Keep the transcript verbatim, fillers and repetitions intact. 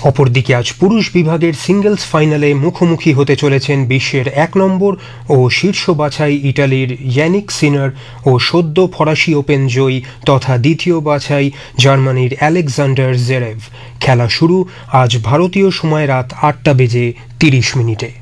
অপরদিকে আজ পুরুষ বিভাগের সিঙ্গলস ফাইনালে মুখোমুখি হতে চলেছেন বিশ্বের এক নম্বর ও শীর্ষ বাছাই ইটালির ইয়ানিক সিনার ও সদ্য ফরাসি ওপেন জয়ী তথা দ্বিতীয় বাছাই জার্মানির আলেকজান্ডার জেরেভ। খেলা শুরু আজ ভারতীয় সময় রাত আটটা বেজে তিরিশ মিনিটে।